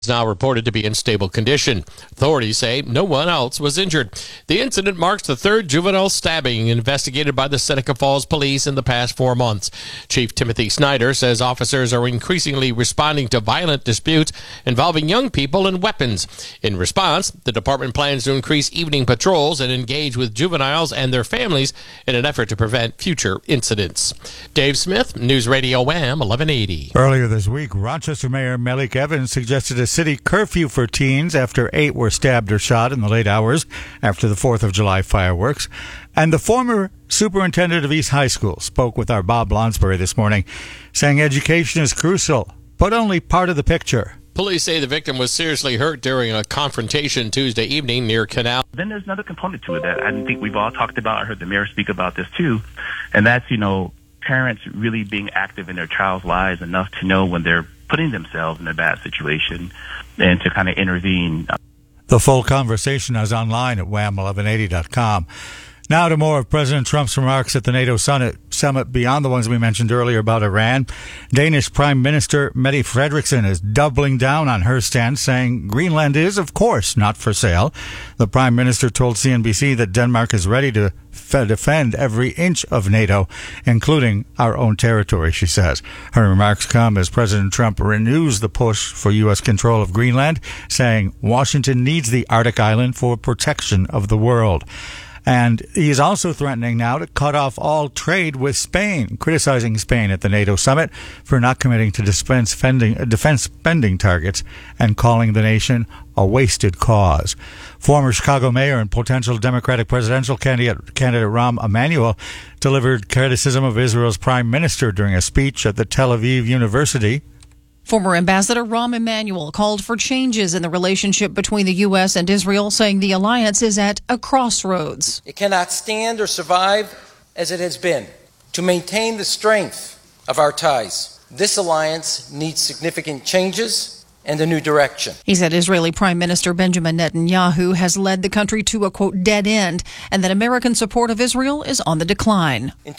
is now reported to be in stable condition. Authorities say no one else was injured. The incident marks the third juvenile stabbing investigated by the Seneca Falls Police in the past 4 months. Chief Timothy Snyder says officers are increasingly responding to violent disputes involving young people and weapons. In response, the department plans to increase evening patrols and engage with juveniles and their families in an effort to prevent future incidents. Dave Smith, News Radio Wham 1180. Earlier this week, Rochester Mayor Malik Evans suggested a city curfew for teens after 8 were stabbed or shot in the late hours after the 4th of July fireworks. And the former superintendent of East High School spoke with our Bob Lonsbury this morning, saying education is crucial, but only part of the picture. Police say the victim was seriously hurt during a confrontation Tuesday evening near Canal. Then there's another component to it that I think we've all talked about. I heard the mayor speak about this too, and that's, parents really being active in their child's lives enough to know when they're putting themselves in a bad situation and to kind of intervene. The full conversation is online at wham1180.com. Now to more of President Trump's remarks at the NATO summit beyond the ones we mentioned earlier about Iran. Danish Prime Minister Mette Frederiksen is doubling down on her stance, saying Greenland is, of course, not for sale. The Prime Minister told CNBC that Denmark is ready to defend every inch of NATO, including our own territory, she says. Her remarks come as President Trump renews the push for U.S. control of Greenland, saying Washington needs the Arctic island for protection of the world. And he is also threatening now to cut off all trade with Spain, criticizing Spain at the NATO summit for not committing to defense spending targets and calling the nation a wasted cause. Former Chicago mayor and potential Democratic presidential candidate Rahm Emanuel delivered criticism of Israel's prime minister during a speech at the Tel Aviv University. Former Ambassador Rahm Emanuel called for changes in the relationship between the U.S. and Israel, saying the alliance is at a crossroads. It cannot stand or survive as it has been. To maintain the strength of our ties, this alliance needs significant changes and a new direction. He said Israeli Prime Minister Benjamin Netanyahu has led the country to a, quote, dead end, and that American support of Israel is on the decline. In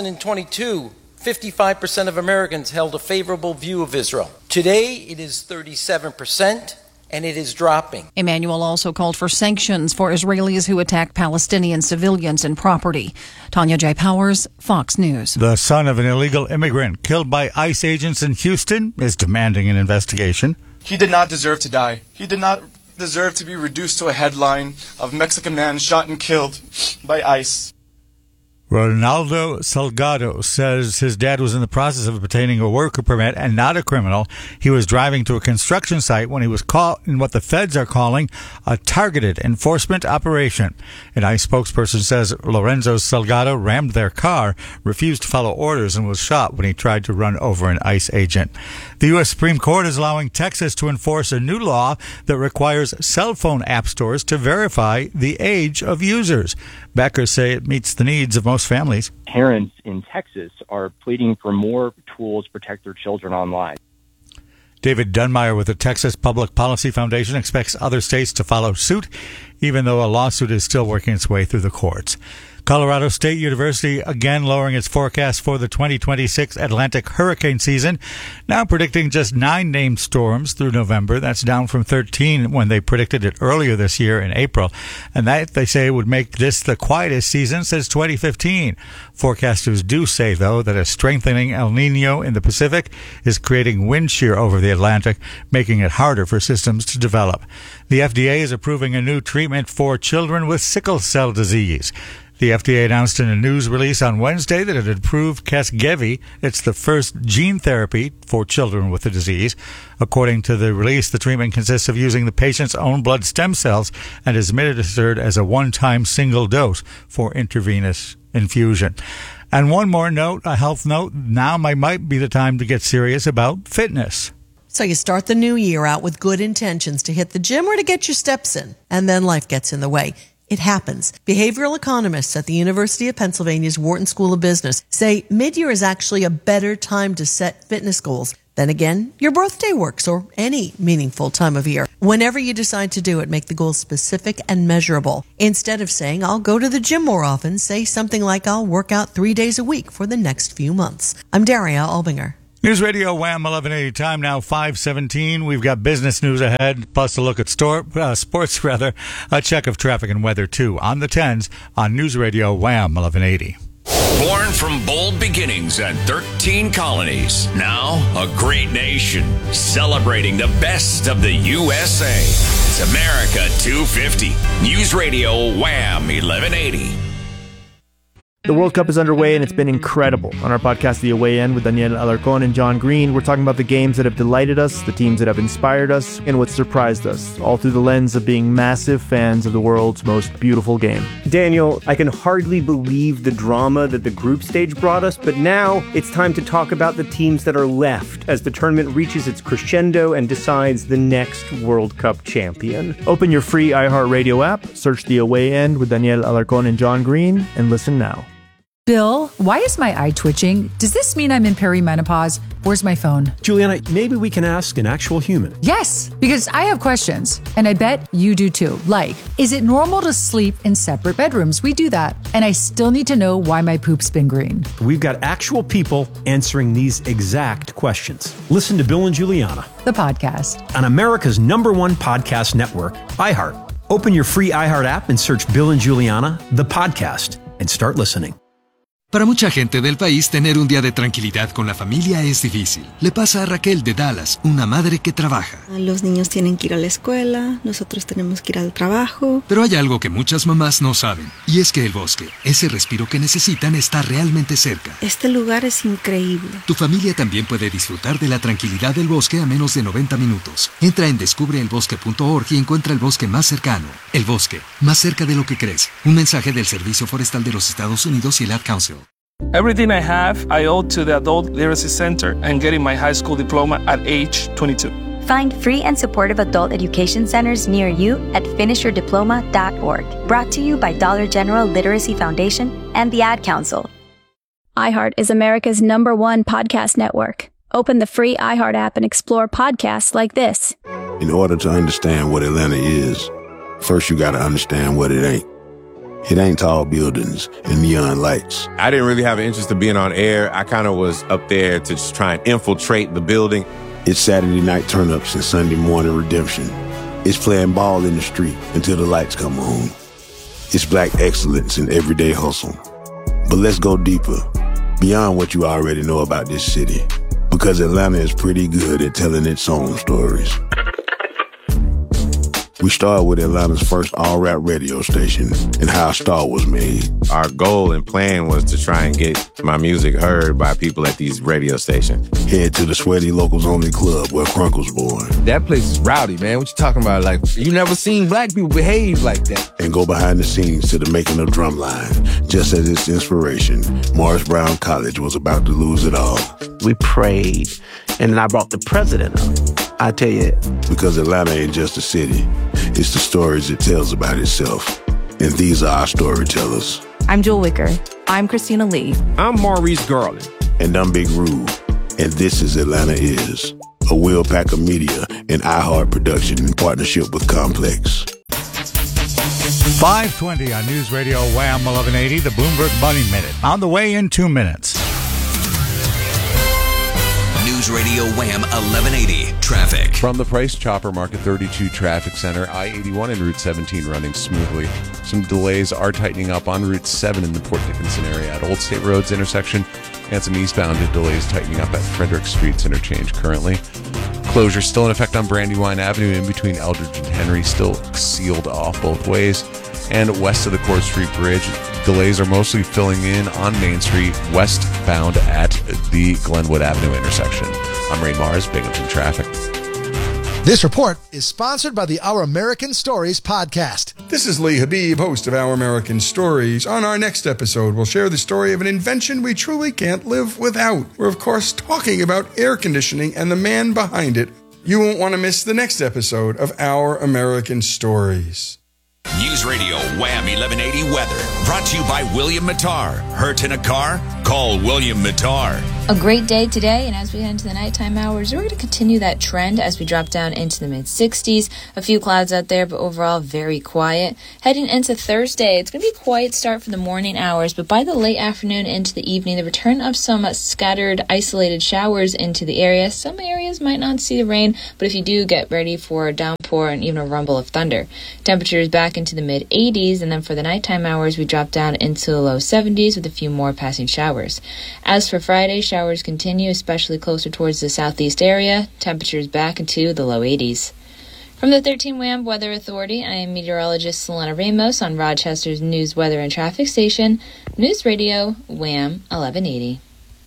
2022, 55% of Americans held a favorable view of Israel. Today, it is 37%, and it is dropping. Emanuel also called for sanctions for Israelis who attack Palestinian civilians and property. Tanya J. Powers, Fox News. The son of an illegal immigrant killed by ICE agents in Houston is demanding an investigation. He did not deserve to die. He did not deserve to be reduced to a headline of Mexican man shot and killed by ICE. Ronaldo Salgado says his dad was in the process of obtaining a worker permit and not a criminal. He was driving to a construction site when he was caught in what the feds are calling a targeted enforcement operation. An ICE spokesperson says Lorenzo Salgado rammed their car, refused to follow orders, and was shot when he tried to run over an ICE agent. The U.S. Supreme Court is allowing Texas to enforce a new law that requires cell phone app stores to verify the age of users. Backers say it meets the needs of most families. Parents in Texas are pleading for more tools to protect their children online. David Dunmeyer with the Texas Public Policy Foundation expects other states to follow suit, even though a lawsuit is still working its way through the courts. Colorado State University again lowering its forecast for the 2026 Atlantic hurricane season, now predicting just 9 named storms through November. That's down from 13 when they predicted it earlier this year in April. And that, they say, would make this the quietest season since 2015. Forecasters do say, though, that a strengthening El Nino in the Pacific is creating wind shear over the Atlantic, making it harder for systems to develop. The FDA is approving a new treatment for children with sickle cell disease. The FDA announced in a news release on Wednesday that it had approved Casgevy. It's the first gene therapy for children with the disease. According to the release, the treatment consists of using the patient's own blood stem cells and is administered as a one-time single dose for intravenous infusion. And one more note, a health note, now might be the time to get serious about fitness. So you start the new year out with good intentions to hit the gym or to get your steps in, and then life gets in the way. It happens. Behavioral economists at the University of Pennsylvania's Wharton School of Business say mid-year is actually a better time to set fitness goals. Then again, your birthday works, or any meaningful time of year. Whenever you decide to do it, make the goals specific and measurable. Instead of saying, I'll go to the gym more often, say something like, I'll work out 3 days a week for the next few months. I'm Daria Albinger. News Radio Wham 1180, time now 5:17. We've got business news ahead, plus a look at sports, a check of traffic and weather, too, on the 10s on News Radio Wham 1180. Born from bold beginnings and 13 colonies, now a great nation, celebrating the best of the USA. It's America 250. News Radio Wham 1180. The World Cup is underway, and it's been incredible. On our podcast, The Away End, with Daniel Alarcón and John Green, we're talking about the games that have delighted us, the teams that have inspired us, and what surprised us, all through the lens of being massive fans of the world's most beautiful game. Daniel, I can hardly believe the drama that the group stage brought us, but now it's time to talk about the teams that are left as the tournament reaches its crescendo and decides the next World Cup champion. Open your free iHeartRadio app, search The Away End with Daniel Alarcón and John Green, and listen now. Bill, why is my eye twitching? Does this mean I'm in perimenopause? Where's my phone? Juliana, maybe we can ask an actual human. Yes, because I have questions, and I bet you do too. Like, is it normal to sleep in separate bedrooms? We do that. And I still need to know why my poop's been green. We've got actual people answering these exact questions. Listen to Bill and Juliana, the podcast, on America's #1 podcast network, iHeart. Open your free iHeart app and search Bill and Juliana, the podcast, and start listening. Para mucha gente del país, tener un día de tranquilidad con la familia es difícil. Le pasa a Raquel de Dallas, una madre que trabaja. Los niños tienen que ir a la escuela, nosotros tenemos que ir al trabajo. Pero hay algo que muchas mamás no saben, y es que el bosque, ese respiro que necesitan, está realmente cerca. Este lugar es increíble. Tu familia también puede disfrutar de la tranquilidad del bosque a menos de 90 minutos. Entra en descubreelbosque.org y encuentra el bosque más cercano. El bosque, más cerca de lo que crees. Un mensaje del Servicio Forestal de los Estados Unidos y el Ad Council. Everything I have, I owe to the Adult Literacy Center and getting my high school diploma at age 22. Find free and supportive adult education centers near you at finishyourdiploma.org. Brought to you by Dollar General Literacy Foundation and the Ad Council. iHeart is America's #1 podcast network. Open the free iHeart app and explore podcasts like this. In order to understand what Atlanta is, first you got to understand what it ain't. It ain't tall buildings and neon lights. I didn't really have an interest in being on air. I kind of was up there to just try and infiltrate the building. It's Saturday night turn-ups and Sunday morning redemption. It's playing ball in the street until the lights come on. It's black excellence in everyday hustle. But let's go deeper, beyond what you already know about this city. Because Atlanta is pretty good at telling its own stories. We started with Atlanta's first all-rap radio station and how a star was made. Our goal and plan was to try and get my music heard by people at these radio stations. Head to the Sweaty Locals Only Club where Crunk was born. That place is rowdy, man. What you talking about? Like, you never seen black people behave like that. And go behind the scenes to the making of Drumline. Just as its inspiration, Morris Brown College was about to lose it all. We prayed, and then I brought the president up. I tell you, because Atlanta ain't just a city. It's the stories it tells about itself. And these are our storytellers. I'm Jewel Wicker. I'm Christina Lee. I'm Maurice Garland. And I'm Big Rube. And this is Atlanta Is, a Will Packer Media and iHeart production in partnership with Complex. 5:20 on News Radio Wham 1180, the Bloomberg Money Minute. On the way in 2 minutes. News Radio Wham 1180 traffic. From the Price Chopper Market 32 Traffic Center, I-81 and Route 17 running smoothly. Some delays are tightening up on Route 7 in the Port Dickinson area at Old State Roads intersection, and some eastbound delays tightening up at Frederick Street's interchange currently. Closure still in effect on Brandywine Avenue in between Eldridge and Henry, still sealed off both ways. And west of the Court Street Bridge, delays are mostly filling in on Main Street westbound at the Glenwood Avenue intersection. I'm Ray Mars, Binghamton Traffic. This report is sponsored by the Our American Stories podcast. This is Lee Habib, host of Our American Stories. On our next episode, we'll share the story of an invention we truly can't live without. We're, of course, talking about air conditioning and the man behind it. You won't want to miss the next episode of Our American Stories. News Radio Wham 1180 weather. Brought to you by William Mattar. Hurt in a car? Call William Mattar. A great day today, and as we head into the nighttime hours, we're going to continue that trend as we drop down into the mid-60s. A few clouds out there, but overall very quiet. Heading into Thursday, it's going to be a quiet start for the morning hours, but by the late afternoon into the evening, the return of some scattered, isolated showers into the area. Some areas might not see the rain, but if you do, get ready for a downpour and even a rumble of thunder. Temperatures back into the mid-80s, and then for the nighttime hours, we drop down into the low 70s with a few more passing showers. As for Friday, showers continue, especially closer towards the southeast area. Temperatures back into the low 80s. From the 13 WHAM Weather Authority, I am meteorologist Selena Ramos on Rochester's News, Weather, and Traffic Station, News Radio WHAM 1180.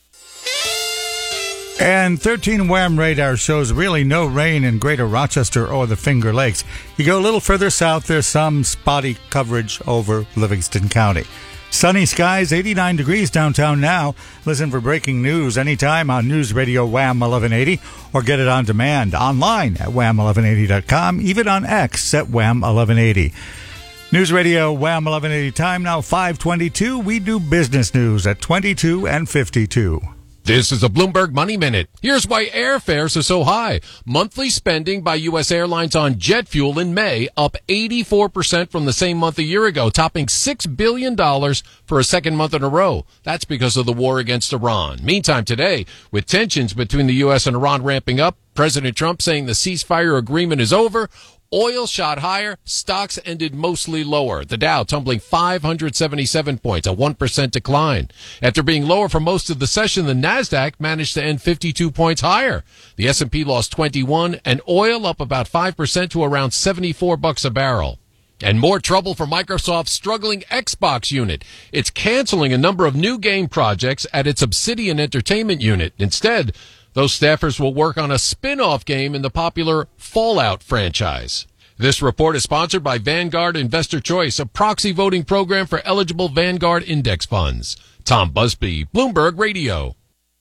And 13 WHAM radar shows really no rain in Greater Rochester or the Finger Lakes. You go a little further south, there's some spotty coverage over Livingston County. Sunny skies, 89 degrees downtown now. Listen for breaking news anytime on News Radio Wham 1180 or get it on demand online at wham1180.com, even on X at Wham 1180. News Radio Wham 1180 time now 5:22. We do business news at 22 and 52. This is a Bloomberg Money Minute. Here's why airfares are so high. Monthly spending by U.S. airlines on jet fuel in May up 84% from the same month a year ago, topping $6 billion for a second month in a row. That's because of the war against Iran. Meantime, today, with tensions between the U.S. and Iran ramping up, President Trump saying the ceasefire agreement is over, oil shot higher, stocks ended mostly lower. The Dow tumbling 577 points, a 1% decline. After being lower for most of the session, the Nasdaq managed to end 52 points higher. The S&P lost 21, and oil up about 5% to around $74 a barrel. And more trouble for Microsoft's struggling Xbox unit. It's canceling a number of new game projects at its Obsidian Entertainment unit. Instead, those staffers will work on a spin-off game in the popular Fallout franchise. This report is sponsored by Vanguard Investor Choice, a proxy voting program for eligible Vanguard index funds. Tom Busby, Bloomberg Radio.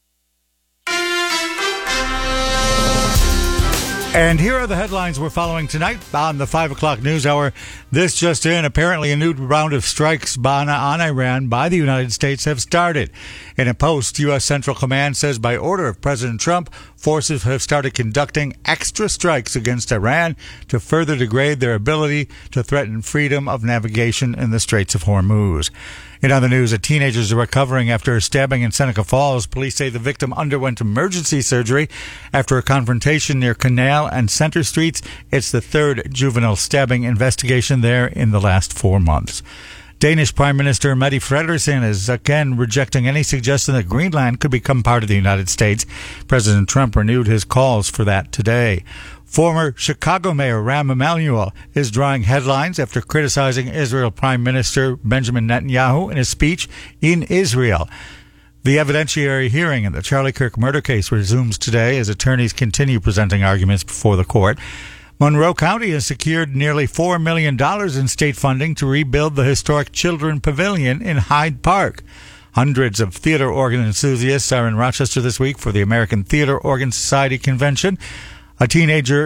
And here are the headlines we're following tonight on the 5 o'clock news hour. This just in, apparently a new round of strikes on Iran by the United States have started. In a post, U.S. Central Command says by order of President Trump, forces have started conducting extra strikes against Iran to further degrade their ability to threaten freedom of navigation in the Straits of Hormuz. In other news, a teenager is recovering after a stabbing in Seneca Falls. Police say the victim underwent emergency surgery after a confrontation near Canal and Center Streets. It's the third juvenile stabbing investigation there in the last 4 months. Danish Prime Minister Mette Frederiksen is again rejecting any suggestion that Greenland could become part of the United States. President Trump renewed his calls for that today. Former Chicago Mayor Rahm Emanuel is drawing headlines after criticizing Israel Prime Minister Benjamin Netanyahu in a speech in Israel. The evidentiary hearing in the Charlie Kirk murder case resumes today as attorneys continue presenting arguments before the court. Monroe County has secured nearly $4 million in state funding to rebuild the historic Children Pavilion in Hyde Park. Hundreds of theater organ enthusiasts are in Rochester this week for the American Theater Organ Society convention. A teenager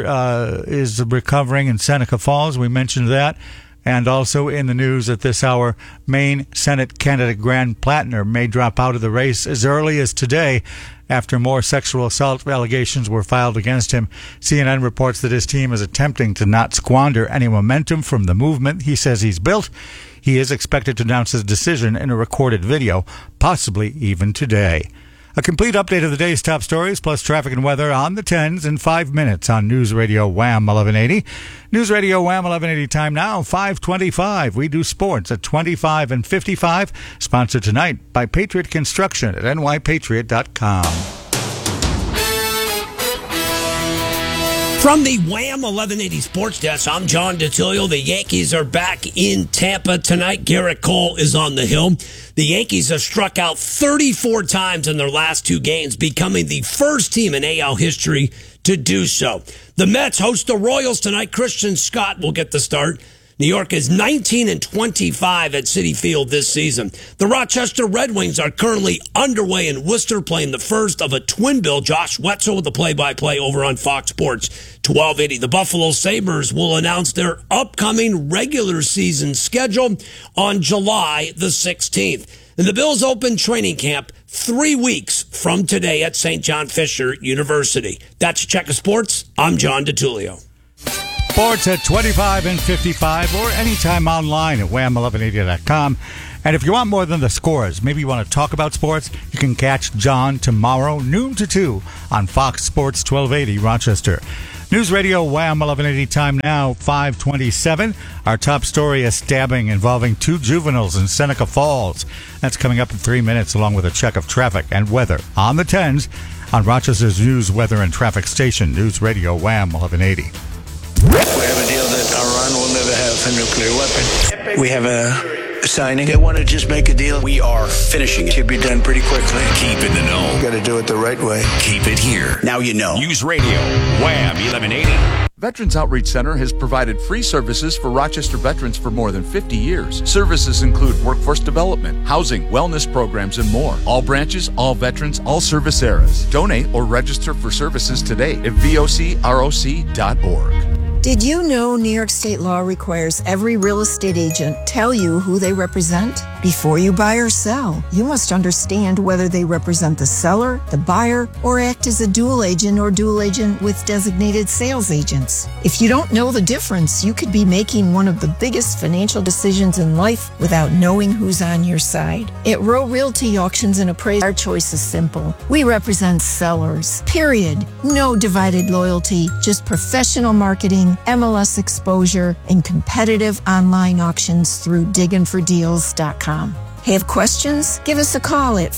is recovering in Seneca Falls. We mentioned that. And also in the news at this hour, Maine Senate candidate Grant Plattner may drop out of the race as early as today after more sexual assault allegations were filed against him. CNN reports that his team is attempting to not squander any momentum from the movement he says he's built. He is expected to announce his decision in a recorded video, possibly even today. A complete update of the day's top stories, plus traffic and weather on the 10s in 5 minutes on News Radio Wham 1180. News Radio Wham 1180 time now, 5:25. We do sports at 25 and 55. Sponsored tonight by Patriot Construction at nypatriot.com. From the Wham 1180 Sports Desk, I'm John DeTilio. The Yankees are back in Tampa tonight. Garrett Cole is on the hill. The Yankees have struck out 34 times in their last 2 games, becoming the first team in AL history to do so. The Mets host the Royals tonight. Christian Scott will get the start. New York is 19-25 at Citi Field this season. The Rochester Red Wings are currently underway in Worcester, playing the first of a twin bill. Josh Wetzel with the play-by-play over on Fox Sports 1280. The Buffalo Sabres will announce their upcoming regular season schedule on July the 16th. And the Bills open training camp 3 weeks from today at St. John Fisher University. That's Check of Sports. I'm John DeTulio. Sports at 25 and 55 or anytime online at wham1180.com. And if you want more than the scores, maybe you want to talk about sports, you can catch John tomorrow, noon to 2 on Fox Sports 1280 Rochester. News Radio Wham 1180 time now, 5:27. Our top story, a stabbing involving 2 juveniles in Seneca Falls. That's coming up in 3 minutes, along with a check of traffic and weather on the 10s on Rochester's news, weather, and traffic station, News Radio Wham 1180. We have a deal that Iran will never have a nuclear weapon. We have a signing. They want to just make a deal. We are finishing it. Should be done pretty quickly. Keep in the know. Got to do it the right way. Keep it here. Now you know. News Radio Wham 1180. Veterans Outreach Center has provided free services for Rochester veterans for more than 50 years. Services include workforce development, housing, wellness programs, and more. All branches, all veterans, all service eras. Donate or register for services today at vocroc.org. Did you know New York state law requires every real estate agent tell you who they represent? Before you buy or sell, you must understand whether they represent the seller, the buyer, or act as a dual agent or dual agent with designated sales agents. If you don't know the difference, you could be making one of the biggest financial decisions in life without knowing who's on your side. At Row Realty Auctions and Appraisals, our choice is simple. We represent sellers, period. No divided loyalty, just professional marketing, MLS exposure, and competitive online auctions through digginfordeals.com. Have questions? Give us a call at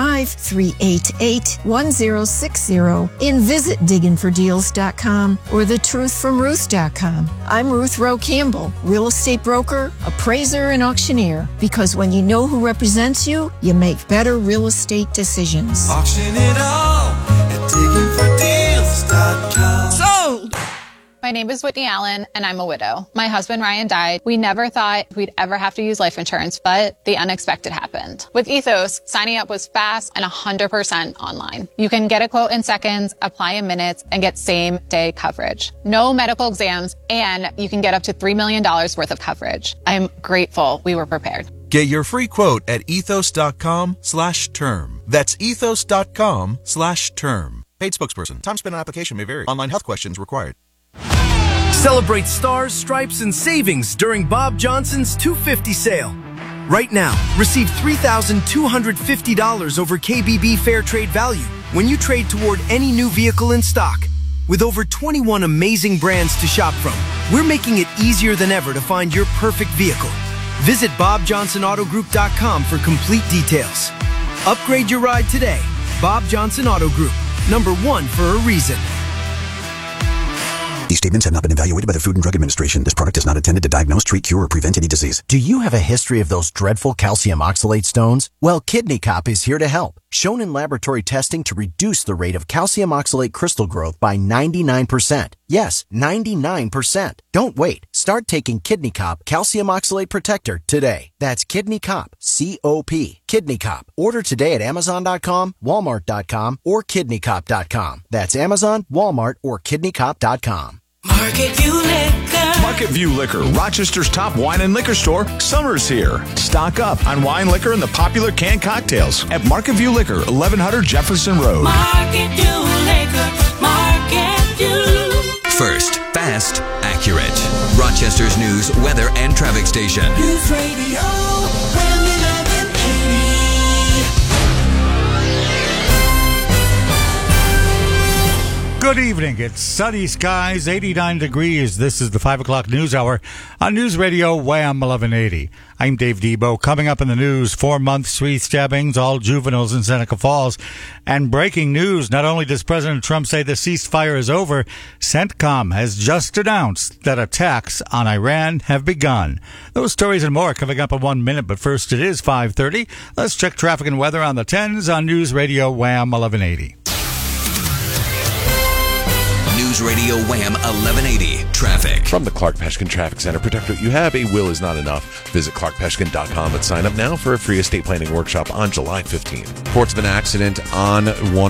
585-388-1060 and visit digginfordeals.com or thetruthfromruth.com. I'm Ruth Rowe Campbell, real estate broker, appraiser, and auctioneer, because when you know who represents you, you make better real estate decisions. Auction it all at digginfordeals.com. Sold! My name is Whitney Allen, and I'm a widow. My husband, Ryan, died. We never thought we'd ever have to use life insurance, but the unexpected happened. With Ethos, signing up was fast and 100% online. You can get a quote in seconds, apply in minutes, and get same-day coverage. No medical exams, and you can get up to $3 million worth of coverage. I'm grateful we were prepared. Get your free quote at ethos.com/term. That's ethos.com/term. Paid spokesperson. Time spent on application may vary. Online health questions required. Celebrate stars, stripes, and savings during Bob Johnson's 250 sale. Right now, receive $3,250 over KBB Fair Trade value when you trade toward any new vehicle in stock. With over 21 amazing brands to shop from, we're making it easier than ever to find your perfect vehicle. Visit BobJohnsonAutoGroup.com for complete details. Upgrade your ride today. Bob Johnson Auto Group, #1 for a reason. These statements have not been evaluated by the Food and Drug Administration. This product is not intended to diagnose, treat, cure, or prevent any disease. Do you have a history of those dreadful calcium oxalate stones? Well, Kidney Cop is here to help. Shown in laboratory testing to reduce the rate of calcium oxalate crystal growth by 99%. Yes, 99%. Don't wait. Start taking Kidney Cop Calcium Oxalate Protector today. That's Kidney Cop, C-O-P, Kidney Cop. Order today at Amazon.com, Walmart.com, or KidneyCop.com. That's Amazon, Walmart, or KidneyCop.com. Market View Liquor. Market View Liquor, Rochester's top wine and liquor store. Summer's here. Stock up on wine, liquor, and the popular canned cocktails at Market View Liquor, 1100 Jefferson Road. Market View Liquor. Market View. First, fast, accurate. Rochester's news, weather, and traffic station. News Radio Wham 1180. Good evening. It's sunny skies, 89 degrees. This is the 5 o'clock news hour on News Radio Wham 1180. I'm Dave Debo. Coming up in the news, 4 months, 3 stabbings, all juveniles in Seneca Falls. And breaking news, not only does President Trump say the ceasefire is over, CENTCOM has just announced that attacks on Iran have begun. Those stories and more coming up in 1 minute, but first it is 5:30. Let's check traffic and weather on the 10s on News Radio Wham 1180. News Radio Wham 1180. traffic. From the Clark Peshkin Traffic Center, protect what you have. A will is not enough. Visit clarkpeshkin.com and sign up now for a free estate planning workshop on July 15th. Reports of an accident on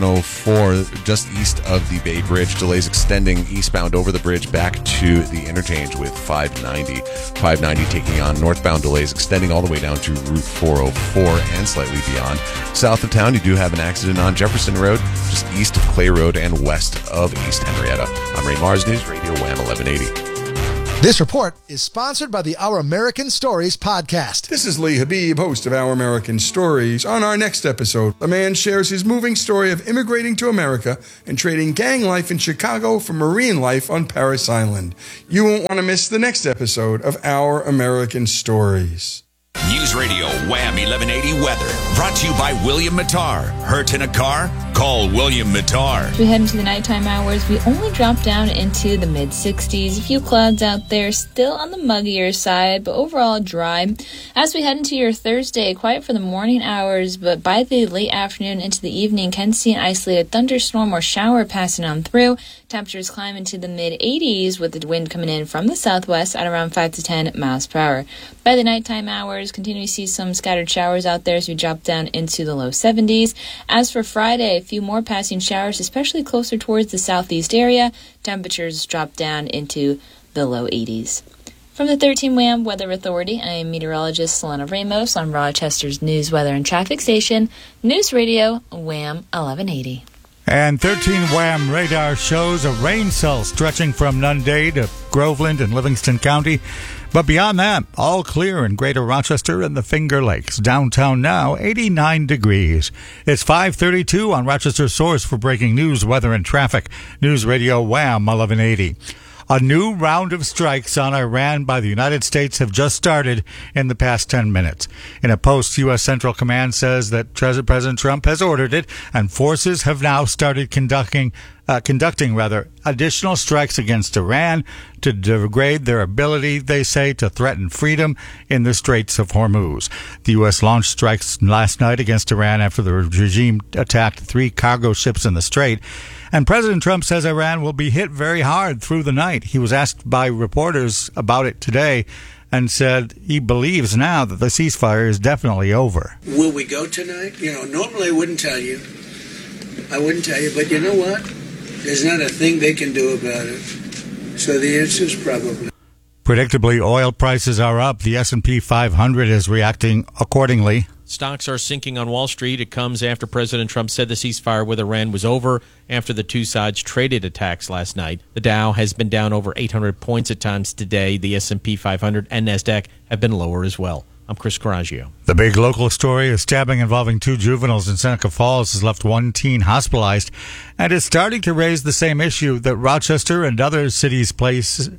104 just east of the Bay Bridge. Delays extending eastbound over the bridge back to the interchange with 590. 590 taking on northbound delays extending all the way down to Route 404 and slightly beyond. South of town, you do have an accident on Jefferson Road, just east of Clay Road and west of East Henrietta. I'm Ray Mars, News Radio Wham 1180. This report is sponsored by the Our American Stories podcast. This is Lee Habib, host of Our American Stories. On our next episode, a man shares his moving story of immigrating to America and trading gang life in Chicago for marine life on Parris Island. You won't want to miss the next episode of Our American Stories. News Radio Wham 1180 weather. Brought to you by William Mattar. Hurt in a car? Call William Mattar. As we head into the nighttime hours, we only drop down into the mid-60s. A few clouds out there, still on the muggier side, but overall dry. As we head into your Thursday, quiet for the morning hours, but by the late afternoon into the evening, can see an isolated thunderstorm or shower passing on through. Temperatures climb into the mid-80s with the wind coming in from the southwest at around 5 to 10 miles per hour. By the nighttime hours, continue to see some scattered showers out there as we drop down into the low 70s. As for Friday, a few more passing showers, especially closer towards the southeast area. Temperatures drop down into the low 80s. From the 13 Wham Weather Authority, I am meteorologist Selena Ramos on Rochester's News, Weather, and Traffic Station, News Radio Wham 1180. And 13 Wham radar shows a rain cell stretching from Nunde to Groveland and Livingston County. But beyond that, all clear in Greater Rochester and the Finger Lakes. Downtown now, 89 degrees. It's 5:32 on Rochester's source for breaking news, weather, and traffic. News Radio Wham 1180. A new round of strikes on Iran by the United States have just started in the past 10 minutes. In a post, U.S. Central Command says that President Trump has ordered it, and forces have now started conducting additional strikes against Iran to degrade their ability, they say, to threaten freedom in the Straits of Hormuz. The U.S. launched strikes last night against Iran after the regime attacked 3 cargo ships in the Strait. And President Trump says Iran will be hit very hard through the night. He was asked by reporters about it today and said he believes now that the ceasefire is definitely over. Will we go tonight? Normally I wouldn't tell you. But you know what? There's not a thing they can do about it. So the answer is probably. Predictably, oil prices are up. The S&P 500 is reacting accordingly. Stocks are sinking on Wall Street. It comes after President Trump said the ceasefire with Iran was over after the two sides traded attacks last night. The Dow has been down over 800 points at times today. The S&P 500 and NASDAQ have been lower as well. I'm Chris Coraggio. The big local story, a stabbing involving 2 juveniles in Seneca Falls has left 1 teen hospitalized and is starting to raise the same issue that Rochester and other cities face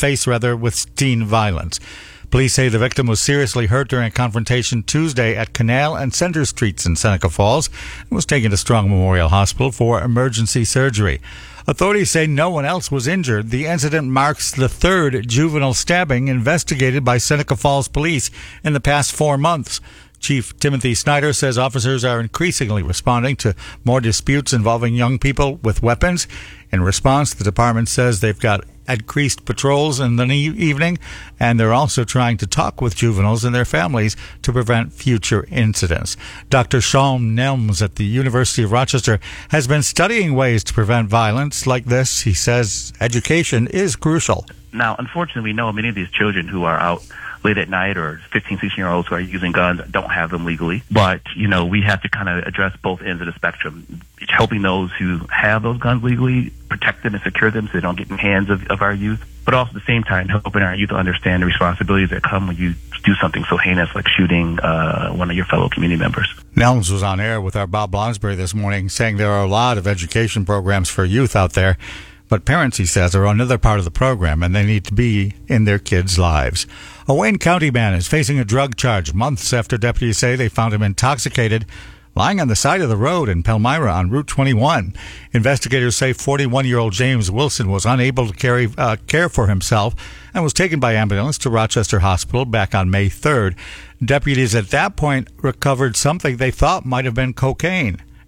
with teen violence. Police say the victim was seriously hurt during a confrontation Tuesday at Canal and Center Streets in Seneca Falls and was taken to Strong Memorial Hospital for emergency surgery. Authorities say no one else was injured. The incident marks the 3rd juvenile stabbing investigated by Seneca Falls police in the past 4 months. Chief Timothy Snyder says officers are increasingly responding to more disputes involving young people with weapons. In response, the department says they've got increased patrols in the evening, and they're also trying to talk with juveniles and their families to prevent future incidents. Dr. Sean Nelms at the University of Rochester has been studying ways to prevent violence like this. He says education is crucial. Now, unfortunately, we know many of these children who are out late at night or 15, 16-year-olds who are using guns don't have them legally. But, we have to kind of address both ends of the spectrum. Helping those who have those guns legally, protect them and secure them so they don't get in the hands of our youth. But also at the same time, helping our youth understand the responsibilities that come when you do something so heinous like shooting one of your fellow community members. Nelms was on air with our Bob Lonsbury this morning saying there are a lot of education programs for youth out there. But parents, he says, are another part of the program, and they need to be in their kids' lives. A Wayne County man is facing a drug charge months after deputies say they found him intoxicated, lying on the side of the road in Palmyra on Route 21. Investigators say 41-year-old James Wilson was unable to care for himself and was taken by ambulance to Rochester Hospital back on May 3rd. Deputies at that point recovered something they thought might have been cocaine.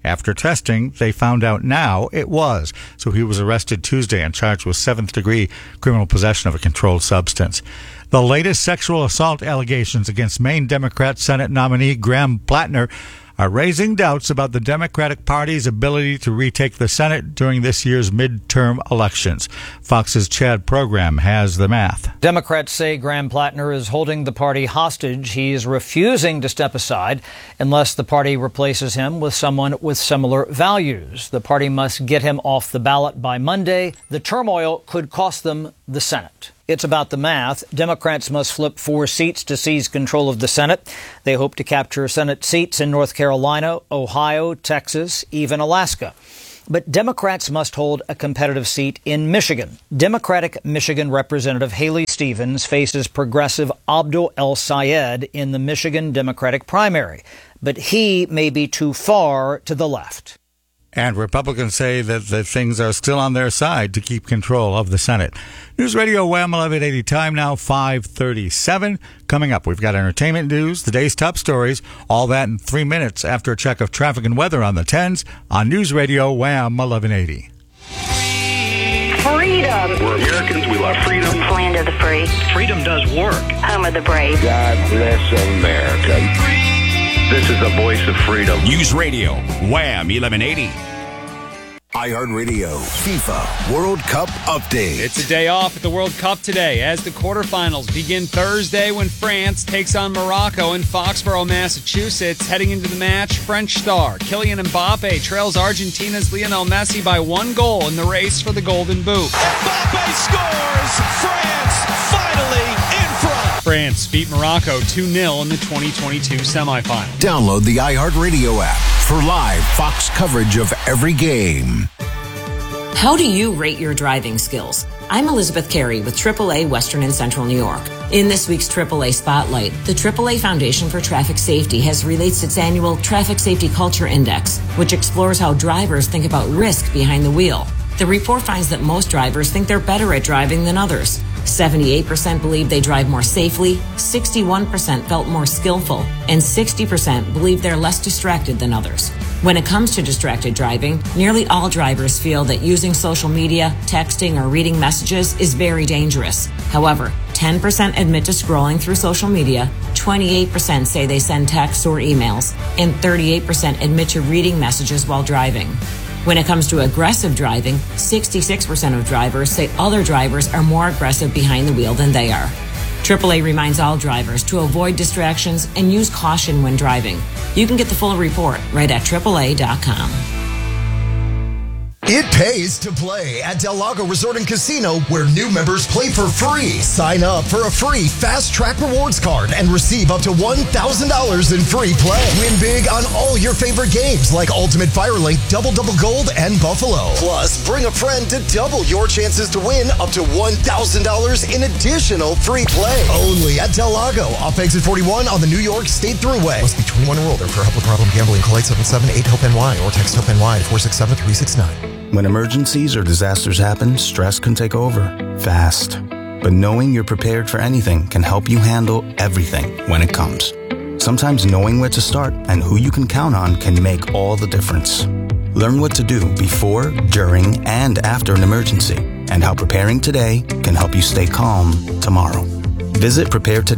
After testing, they found out now it was. So he was arrested Tuesday and charged with 7th-degree criminal possession of a controlled substance. The latest sexual assault allegations against Maine Democrat Senate nominee Graham Plattner are raising doubts about the Democratic Party's ability to retake the Senate during this year's midterm elections. Fox's Chad Program has the math. Democrats say Graham Plattner is holding the party hostage. He is refusing to step aside unless the party replaces him with someone with similar values. The party must get him off the ballot by Monday. The turmoil could cost them the Senate. It's about the math. Democrats must flip 4 seats to seize control of the Senate. They hope to capture Senate seats in North Carolina, Ohio, Texas, even Alaska. But Democrats must hold a competitive seat in Michigan. Democratic Michigan Representative Haley Stevens faces progressive Abdul El-Sayed in the Michigan Democratic primary. But he may be too far to the left. And Republicans say that things are still on their side to keep control of the Senate. News Radio Wham 1180, time now 5:37. Coming up, we've got entertainment news, the day's top stories, all that in 3 minutes after a check of traffic and weather on the 10s on News Radio Wham 1180. Freedom. We're Americans. We love freedom. Land of the free. Freedom does work. Home of the brave. God bless America. This is the voice of freedom. News Radio, Wham 1180. iHeartRadio FIFA World Cup Update. It's a day off at the World Cup today as the quarterfinals begin Thursday when France takes on Morocco in Foxborough, Massachusetts. Heading into the match, French star Kylian Mbappe trails Argentina's Lionel Messi by 1 goal in the race for the Golden Boot. Mbappe scores! France finally in front! France beat Morocco 2-0 in the 2022 semifinal. Download the iHeartRadio app for live Fox coverage of every game. How do you rate your driving skills? I'm Elizabeth Carey with AAA Western and Central New York. In this week's AAA Spotlight, the AAA Foundation for Traffic Safety has released its annual Traffic Safety Culture Index, which explores how drivers think about risk behind the wheel. The report finds that most drivers think they're better at driving than others. 78% believe they drive more safely, 61% felt more skillful, and 60% believe they're less distracted than others. When it comes to distracted driving, nearly all drivers feel that using social media, texting, or reading messages is very dangerous. However, 10% admit to scrolling through social media, 28% say they send texts or emails, and 38% admit to reading messages while driving. When it comes to aggressive driving, 66% of drivers say other drivers are more aggressive behind the wheel than they are. AAA reminds all drivers to avoid distractions and use caution when driving. You can get the full report right at AAA.com. It pays to play at Del Lago Resort and Casino, where new members play for free. Sign up for a free Fast Track Rewards card and receive up to $1,000 in free play. Win big on all your favorite games like Ultimate Firelink, Double Double Gold, and Buffalo. Plus, bring a friend to double your chances to win up to $1,000 in additional free play. Only at Del Lago, off exit 41 on the New York State Thruway. Must be 21 or older. For help with problem gambling, call 877-8-HOPE-NY or text HOPE-NY to 467-369. When emergencies or disasters happen, stress can take over, fast. But knowing you're prepared for anything can help you handle everything when it comes. Sometimes knowing where to start and who you can count on can make all the difference. Learn what to do before, during, and after an emergency, and how preparing today can help you stay calm tomorrow. Visit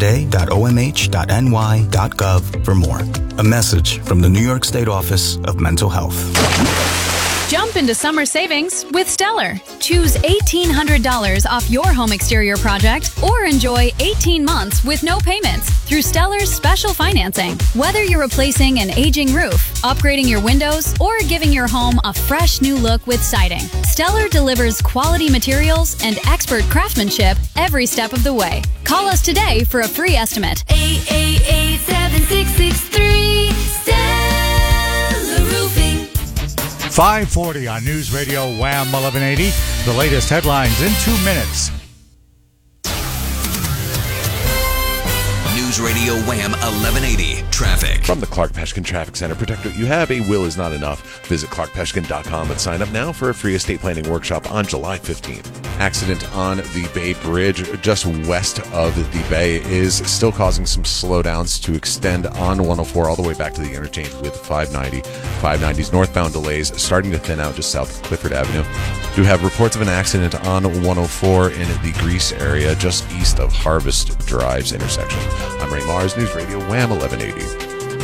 preparetoday.omh.ny.gov for more. A message from the New York State Office of Mental Health. Jump into summer savings with Stellar. Choose $1,800 off your home exterior project or enjoy 18 months with no payments through Stellar's special financing. Whether you're replacing an aging roof, upgrading your windows, or giving your home a fresh new look with siding, Stellar delivers quality materials and expert craftsmanship every step of the way. Call us today for a free estimate. 888-7663 Stellar Roofing. 540 on News Radio Wham 1180. The latest headlines in 2 minutes. News News Radio Wham 1180 Traffic. From the Clark Peshkin Traffic Center, protect what you have. A will is not enough. Visit clarkpeshkin.com and sign up now for a free estate planning workshop on July 15th. Accident on the Bay Bridge just west of the Bay is still causing some slowdowns to extend on 104 all the way back to the interchange with 590. 590's northbound delays starting to thin out just south of Clifford Avenue. Do have reports of an accident on 104 in the Greece area just east of Harvest Drive's intersection. I'm Ray Mars, News Radio Wham 1180.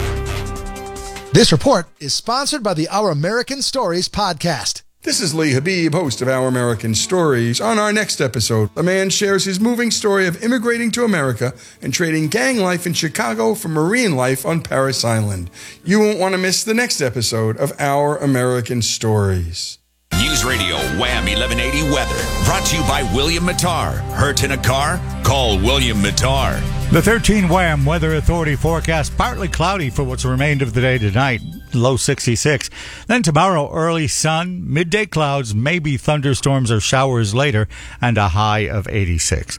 This report is sponsored by the Our American Stories podcast. This is Lee Habib, host of Our American Stories. On our next episode, a man shares his moving story of immigrating to America and trading gang life in Chicago for marine life on Parris Island. You won't want to miss the next episode of Our American Stories. News Radio Wham 1180 Weather. Brought to you by William Mattar. Hurt in a car? Call William Mattar. The 13 Wham Weather Authority forecast partly cloudy for what's remained of the day tonight, low 66. Then tomorrow, early sun, midday clouds, maybe thunderstorms or showers later, and a high of 86.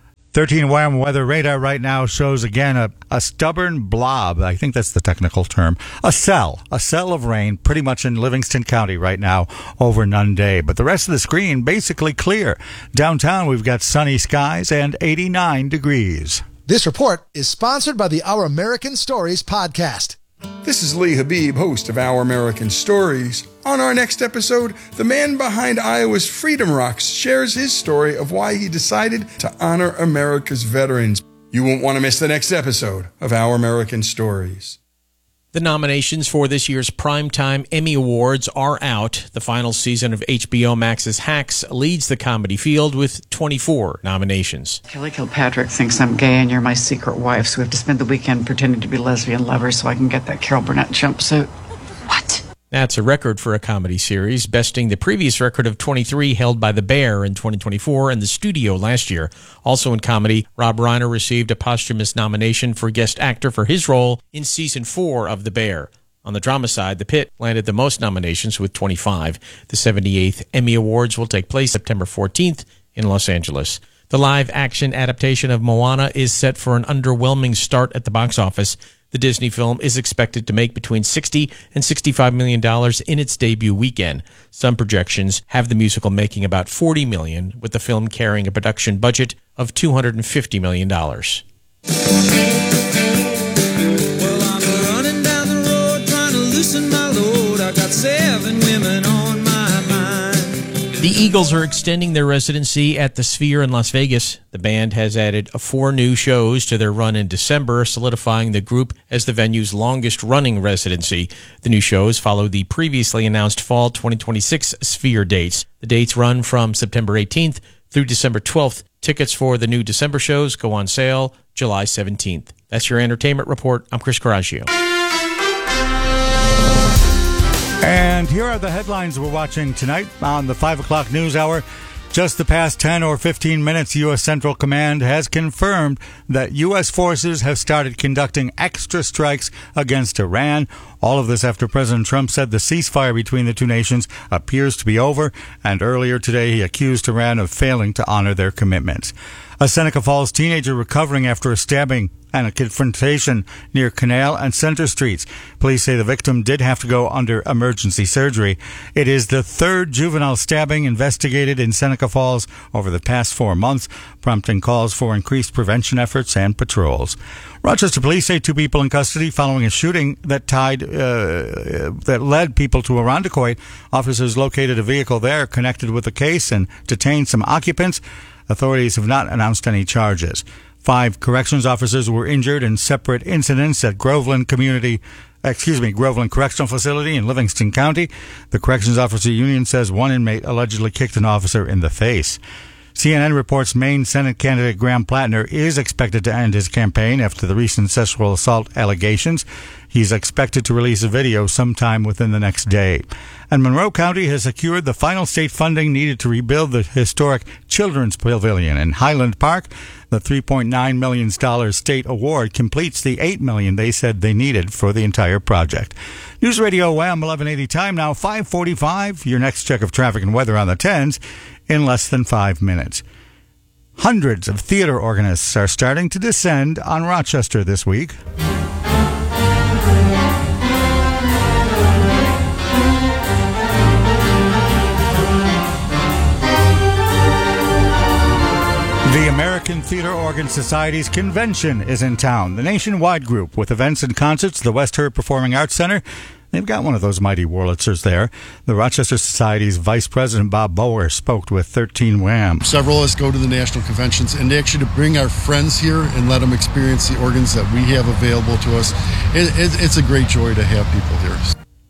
13 Wham weather radar right now shows again a stubborn blob. I think that's the technical term. A cell of rain pretty much in Livingston County right now over Nunde. But the rest of the screen basically clear. Downtown we've got sunny skies and 89 degrees. This report is sponsored by the Our American Stories podcast. This is Lee Habib, host of Our American Stories. On our next episode, the man behind Iowa's Freedom Rocks shares his story of why he decided to honor America's veterans. You won't want to miss the next episode of Our American Stories. The nominations for this year's Primetime Emmy Awards are out. The final season of HBO Max's Hacks leads the comedy field with 24 nominations. Kelly Kilpatrick thinks I'm gay and you're my secret wife, so we have to spend the weekend pretending to be lesbian lovers so I can get that Carol Burnett jumpsuit. What? That's a record for a comedy series, besting the previous record of 23 held by The Bear in 2024 and The Studio last year. Also in comedy, Rob Reiner received a posthumous nomination for Guest Actor for his role in Season 4 of The Bear. On the drama side, The Pit landed the most nominations with 25. The 78th Emmy Awards will take place September 14th in Los Angeles. The live-action adaptation of Moana is set for an underwhelming start at the box office. The Disney film is expected to make between $60 and $65 million in its debut weekend. Some projections have the musical making about $40 million, with the film carrying a production budget of $250 million. Well, I'm running down the road trying to loosen my load. I got 7 women on my mind. The Eagles are extending their residency at the Sphere in Las Vegas. The band has added 4 new shows to their run in December, solidifying the group as the venue's longest-running residency. The new shows follow the previously announced fall 2026 Sphere dates. The dates run from September 18th through December 12th. Tickets for the new December shows go on sale July 17th. That's your entertainment report. I'm Chris Coraggio. And here are the headlines we're watching tonight on the 5 o'clock news hour. Just the past 10 or 15 minutes, U.S. Central Command has confirmed that U.S. forces have started conducting extra strikes against Iran. All of this after President Trump said the ceasefire between the two nations appears to be over, and earlier today he accused Iran of failing to honor their commitments. A Seneca Falls teenager recovering after a stabbing and a confrontation near Canal and Center Streets. Police say the victim did have to go under emergency surgery. It is the 3rd juvenile stabbing investigated in Seneca Falls over the past 4 months, prompting calls for increased prevention efforts and patrols. Rochester police say 2 people in custody following a shooting that that led people to Irondequoit. Officers located a vehicle there connected with the case and detained some occupants. Authorities have not announced any charges. 5 corrections officers were injured in separate incidents at Groveland Correctional Facility in Livingston County. The Corrections Officer Union says 1 inmate allegedly kicked an officer in the face. CNN reports Maine Senate candidate Graham Plattner is expected to end his campaign after the recent sexual assault allegations. He's expected to release a video sometime within the next day. And Monroe County has secured the final state funding needed to rebuild the historic Children's Pavilion in Highland Park. The $3.9 million state award completes the $8 million they said they needed for the entire project. News Radio Wham 1180 time now 5:45. Your next check of traffic and weather on the 10s in less than 5 minutes. Hundreds of theater organists are starting to descend on Rochester this week. The American Theater Organ Society's convention is in town. The nationwide group with events and concerts, the West Herd Performing Arts Center. They've got one of those mighty Wurlitzers there. The Rochester Society's Vice President Bob Bower spoke with 13 Wham. Several of us go to the national conventions, and actually to bring our friends here and let them experience the organs that we have available to us, it's a great joy to have people here.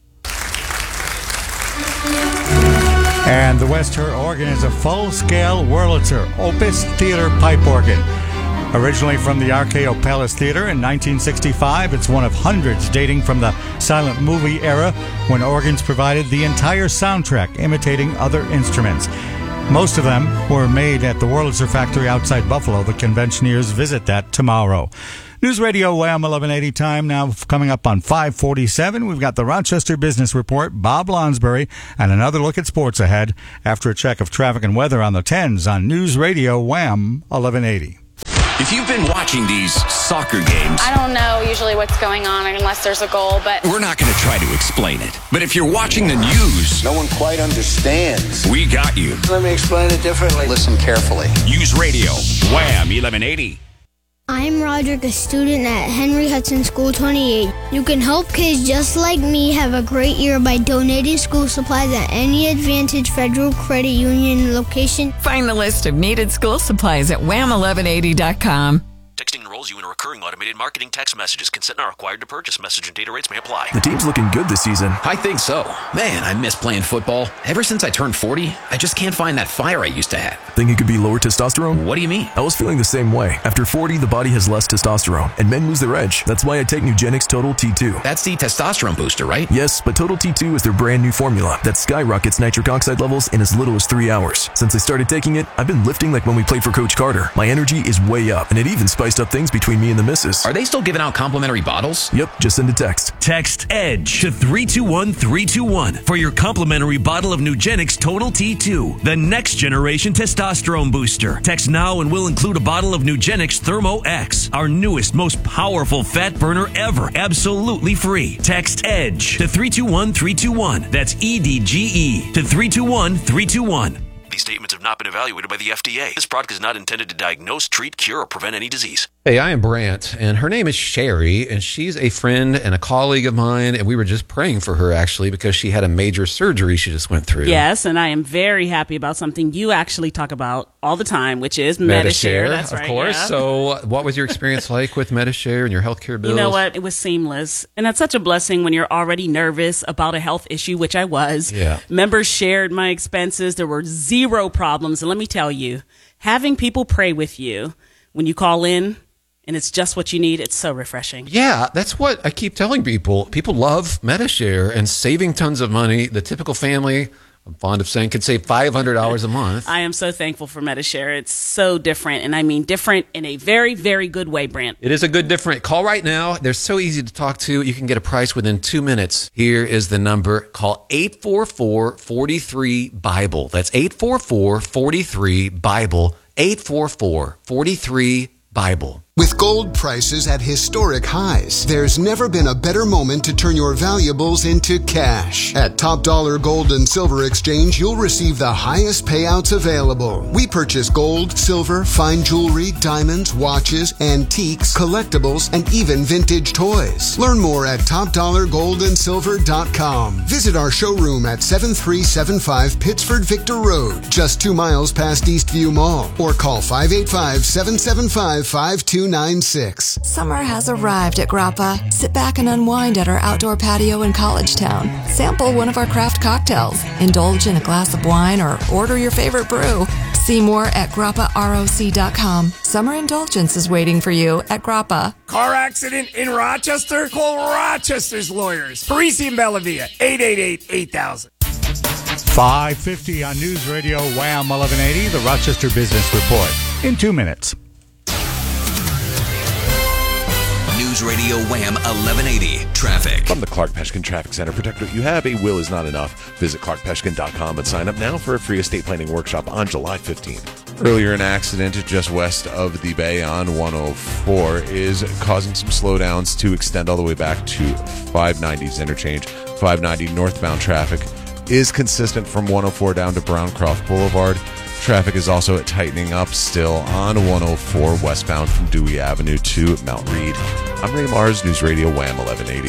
And the West Herd organ is a full-scale Wurlitzer Opus Theater pipe organ. Originally from the RKO Palace Theater in 1965, it's one of hundreds dating from the silent movie era when organs provided the entire soundtrack, imitating other instruments. Most of them were made at the Wurlitzer factory outside Buffalo. The conventioneers visit that tomorrow. News Radio Wham 1180 time now coming up on 547. We've got the Rochester Business Report, Bob Lonsbury, and another look at sports ahead after a check of traffic and weather on the 10s on News Radio Wham 1180. If you've been watching these soccer games, I don't know usually what's going on unless there's a goal, but we're not going to try to explain it. But if you're watching the news, no one quite understands. We got you. Let me explain it differently. Listen carefully. News Radio Wham 1180. I'm Roderick, a student at Henry Hudson School 28. You can help kids just like me have a great year by donating school supplies at any Advantage Federal Credit Union location. Find the list of needed school supplies at wham1180.com. Texting enrolls you in a recurring automated marketing text messages. Consent not required to purchase. Message and data rates may apply. The team's looking good this season. I think so. Man, I miss playing football. Ever since I turned 40, I just can't find that fire I used to have. Think it could be lower testosterone? What do you mean? I was feeling the same way. After 40, the body has less testosterone, and men lose their edge. That's why I take Nugenix Total T2. That's the testosterone booster, right? Yes, but Total T2 is their brand new formula that skyrockets nitric oxide levels in as little as 3 hours. Since I started taking it, I've been lifting like when we played for Coach Carter. My energy is way up, and it even spiced up things between me and the missus. Are they still giving out complimentary bottles? Yep, just send a text. Text EDGE to 321-321 for your complimentary bottle of Nugenix Total T2, the next generation testosterone booster. Text now and we'll include a bottle of Nugenix Thermo X, our newest, most powerful fat burner ever, absolutely free. Text EDGE to 321-321. That's EDGE to 321-321. These statements have not been evaluated by the FDA. This product is not intended to diagnose, treat, cure, or prevent any disease. Hey, I am Brant, and her name is Sherry, and she's a friend and a colleague of mine, and we were just praying for her, actually, because she had a major surgery she just went through. Yes, and I am very happy about something you actually talk about all the time, which is Medi-Share. That's right, of course. Yeah. So what was your experience like with Medi-Share and your healthcare bills? You know what? It was seamless, and that's such a blessing when you're already nervous about a health issue, which I was. Yeah. Members shared my expenses. There were zero problems, and let me tell you, having people pray with you when you call in, and it's just what you need, it's so refreshing. Yeah, that's what I keep telling people. People love Medi-Share and saving tons of money. The typical family, I'm fond of saying, could save $500 a month. I am so thankful for Medi-Share. It's so different, and I mean different in a very, very good way, Brant. It is a good different. Call right now. They're so easy to talk to. You can get a price within 2 minutes. Here is the number. Call 844-43-BIBLE. That's 844-43-BIBLE. 844-43-BIBLE. With gold prices at historic highs, there's never been a better moment to turn your valuables into cash. At Top Dollar Gold and Silver Exchange, you'll receive the highest payouts available. We purchase gold, silver, fine jewelry, diamonds, watches, antiques, collectibles, and even vintage toys. Learn more at TopDollarGoldandSilver.com. Visit our showroom at 7375 Pittsford Victor Road, just 2 miles past Eastview Mall, or call 585-775-5296. Summer has arrived at Grappa. Sit back and unwind at our outdoor patio in College Town. Sample one of our craft cocktails. Indulge in a glass of wine or order your favorite brew. See more at grapparoc.com. Summer indulgence is waiting for you at Grappa. Car accident in Rochester? Call Rochester's lawyers. Parisi and Bellavia, 888-8000. 550 on News Radio Wham 1180, the Rochester Business Report. In 2 minutes. News Radio Wham 1180 Traffic. From the Clark Peshkin Traffic Center, protect what you have. A will is not enough. Visit clarkpeshkin.com and sign up now for a free estate planning workshop on July 15th. Earlier, an accident just west of the Bay on 104 is causing some slowdowns to extend all the way back to 590's interchange. 590 northbound traffic is consistent from 104 down to Browncroft Boulevard. Traffic is also tightening up still on 104 westbound from Dewey Avenue to Mount Reed. I'm Ray Mars, News Radio Wham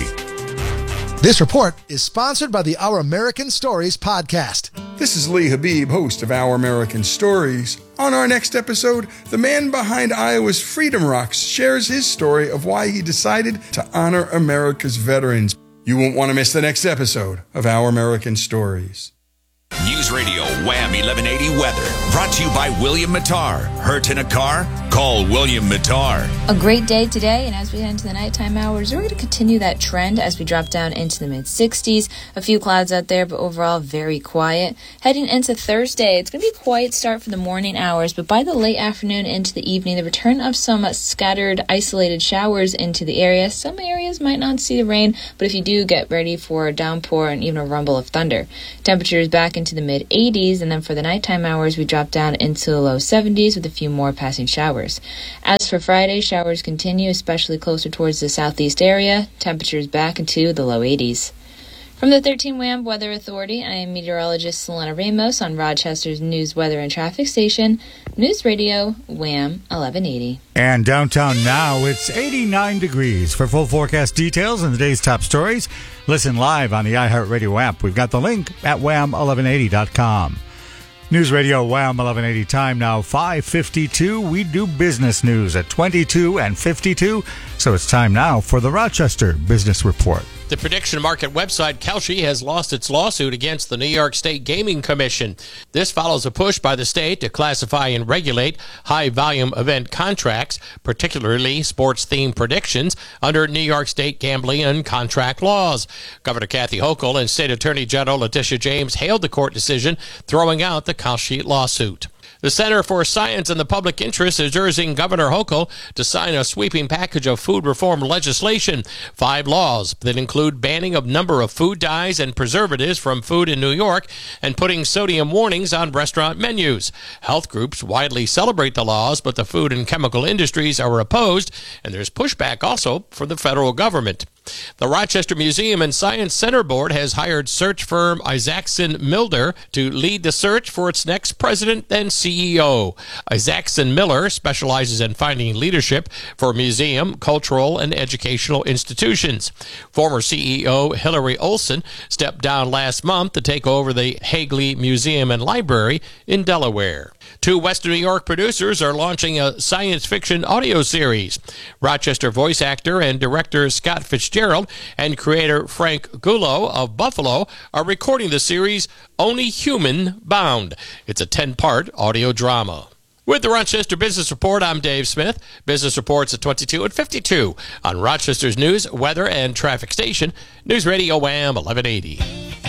1180. This report is sponsored by the Our American Stories podcast. This is Lee Habib, host of Our American Stories. On our next episode, the man behind Iowa's Freedom Rocks shares his story of why he decided to honor America's veterans. You won't want to miss the next episode of Our American Stories. News Radio Wham 1180 Weather, brought to you by William Mattar. Hurt in a car? Call William Mattar. A great day today, and as we head into the nighttime hours, we're going to continue that trend as we drop down into the mid-60s. A few clouds out there, but overall very quiet. Heading into Thursday, it's going to be a quiet start for the morning hours, but by the late afternoon into the evening, the return of some scattered, isolated showers into the area. Some areas might not see the rain, but if you do, get ready for a downpour and even a rumble of thunder. Temperatures back into the mid-80s, and then for the nighttime hours, we drop down into the low 70s with a few more passing showers. As for Friday, showers continue, especially closer towards the southeast area. Temperatures back into the low 80s. From the 13 WHAM Weather Authority, I am meteorologist Selena Ramos on Rochester's News, Weather, and Traffic Station, News Radio Wham 1180. And downtown now, it's 89 degrees. For full forecast details and the day's top stories, listen live on the iHeartRadio app. We've got the link at wham1180.com. News Radio Wham 1180 time now 5:52. We do business news at 22 and 52. So it's time now for the Rochester Business Report. The prediction market website Kalshi has lost its lawsuit against the New York State Gaming Commission. This follows a push by the state to classify and regulate high-volume event contracts, particularly sports-themed predictions, under New York State gambling and contract laws. Governor Kathy Hochul and State Attorney General Letitia James hailed the court decision, throwing out the Kalshi lawsuit. The Center for Science and the Public Interest is urging Governor Hochul to sign a sweeping package of food reform legislation, 5 laws that include banning a number of food dyes and preservatives from food in New York and putting sodium warnings on restaurant menus. Health groups widely celebrate the laws, but the food and chemical industries are opposed, and there's pushback also from the federal government. The Rochester Museum and Science Center Board has hired search firm Isaacson Miller to lead the search for its next president and CEO. Isaacson Miller specializes in finding leadership for museum, cultural, and educational institutions. Former CEO Hillary Olson stepped down last month to take over the Hagley Museum and Library in Delaware. 2 Western New York producers are launching a science fiction audio series. Rochester voice actor and director Scott Fitzgerald and creator Frank Gullo of Buffalo are recording the series Only Human Bound. It's a 10-part audio drama. With the Rochester Business Report, I'm Dave Smith. Business Reports at 22 and 52 on Rochester's News, Weather, and Traffic Station, News Radio Wham 1180.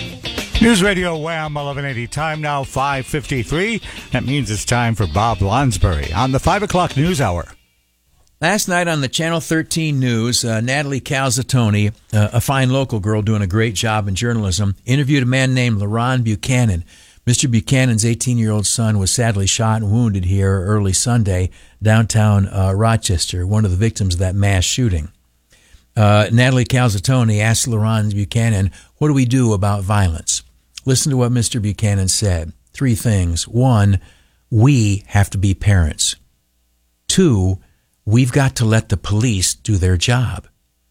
News Radio Wham 1180 time now 5:53. That means it's time for Bob Lonsbury on the 5 o'clock news hour. Last night on the Channel 13 News, Natalie Calzatoni, a fine local girl doing a great job in journalism, interviewed a man named LaRon Buchanan. Mr. Buchanan's 18-year-old son was sadly shot and wounded here early Sunday downtown Rochester, one of the victims of that mass shooting. Natalie Calzatoni asked LaRon Buchanan, what do we do about violence? Listen to what Mr. Buchanan said. 3 things. 1, we have to be parents. 2, we've got to let the police do their job.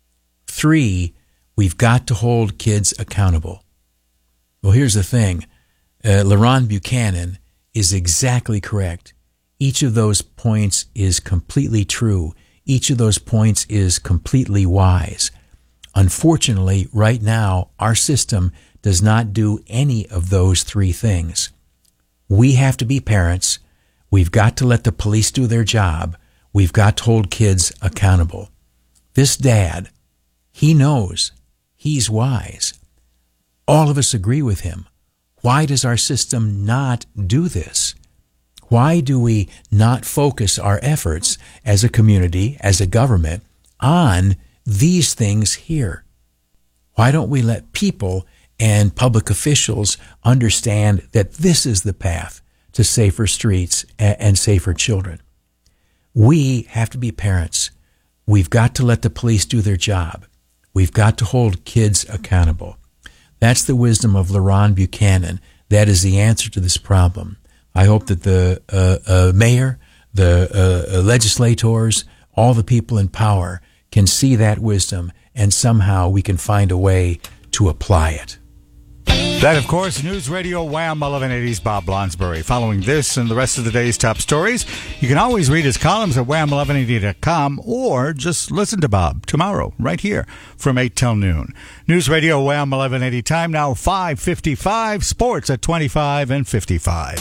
3, we've got to hold kids accountable. Well, here's the thing. LaRon Buchanan is exactly correct. Each of those points is completely true. Each of those points is completely wise. Unfortunately, right now, our system does not do any of those 3 things. We have to be parents. We've got to let the police do their job. We've got to hold kids accountable. This dad, he knows. He's wise. All of us agree with him. Why does our system not do this? Why do we not focus our efforts as a community, as a government, on these things here? Why don't we let people and public officials understand that this is the path to safer streets and safer children? We have to be parents. We've got to let the police do their job. We've got to hold kids accountable. That's the wisdom of LaRon Buchanan. That is the answer to this problem. I hope that the mayor, the legislators, all the people in power can see that wisdom, and somehow we can find a way to apply it. That, of course, News Radio Wham 1180's Bob Blonsbury. Following this and the rest of the day's top stories, you can always read his columns at wham1180.com or just listen to Bob tomorrow right here from 8 till noon. News Radio Wham 1180 time now 5:55. Sports at 25 and 55.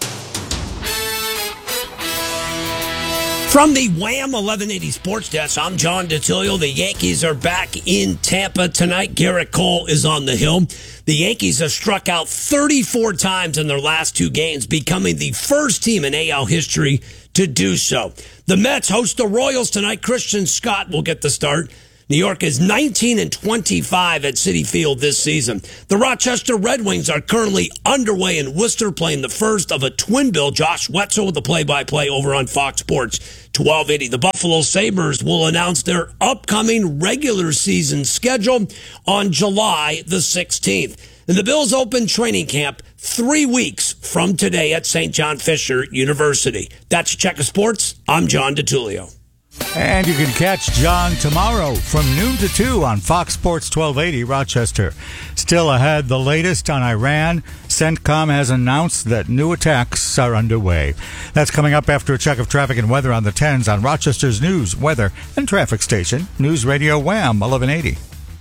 From the Wham 1180 Sports Desk, I'm John DeTilio. The Yankees are back in Tampa tonight. Garrett Cole is on the hill. The Yankees have struck out 34 times in their last two games, becoming the first team in AL history to do so. The Mets host the Royals tonight. Christian Scott will get the start. New York is 19-25 at Citi Field this season. The Rochester Red Wings are currently underway in Worcester, playing the first of a twin bill. Josh Wetzel with the play-by-play over on Fox Sports 1280. The Buffalo Sabres will announce their upcoming regular season schedule on July the 16th. And the Bills open training camp 3 weeks from today at St. John Fisher University. That's Check of Sports. I'm John DeTulio. And you can catch John tomorrow from noon to 2 on Fox Sports 1280 Rochester. Still ahead, the latest on Iran. CENTCOM has announced that new attacks are underway. That's coming up after a check of traffic and weather on the 10s on Rochester's news, weather, and traffic station, News Radio Wham 1180.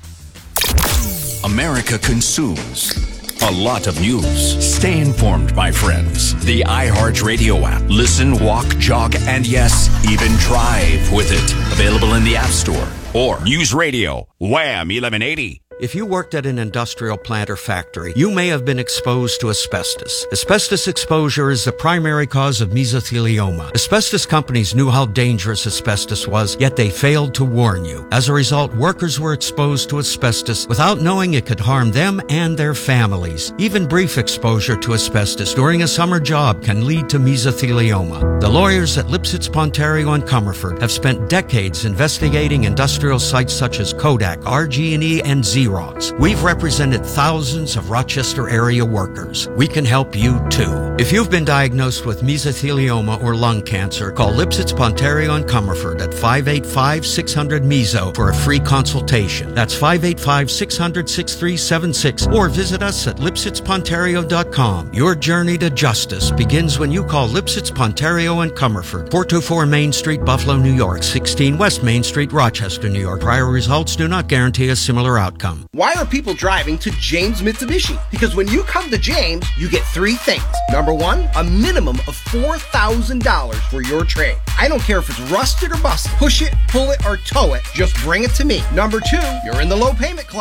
America consumes a lot of news. Stay informed, my friends. The iHeartRadio app. Listen, walk, jog, and yes, even drive with it. Available in the App Store or News Radio Wham 1180. If you worked at an industrial plant or factory, you may have been exposed to asbestos. Asbestos exposure is the primary cause of mesothelioma. Asbestos companies knew how dangerous asbestos was, yet they failed to warn you. As a result, workers were exposed to asbestos without knowing it could harm them and their families. Even brief exposure to asbestos during a summer job can lead to mesothelioma. The lawyers at Lipsitz, Pontario, and Comerford have spent decades investigating industrial sites such as Kodak, RG&E, and Xerox. We've represented thousands of Rochester area workers. We can help you too. If you've been diagnosed with mesothelioma or lung cancer, call Lipsitz, Pontario, and Comerford at 585-600-MESO for a free consultation. That's 585-600-6376, or visit us at lipsitzpontario.com. Your journey to justice begins when you call Lipsitz, Pontario, and Comerford. 424 Main Street, Buffalo, New York. 16 West Main Street, Rochester, New York. Prior results do not guarantee a similar outcome. Why are people driving to James Mitsubishi? Because when you come to James, you get three things. Number one, a minimum of $4,000 for your trade. I don't care if it's rusted or busted. Push it, pull it, or tow it. Just bring it to me. Number two, you're in the low payment club.